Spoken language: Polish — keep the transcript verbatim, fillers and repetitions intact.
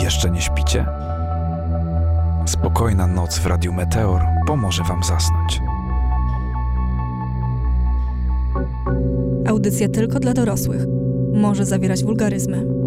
Jeszcze nie śpicie? Spokojna noc w Radiu Meteor pomoże wam zasnąć. Audycja tylko dla dorosłych. Może zawierać wulgaryzmy.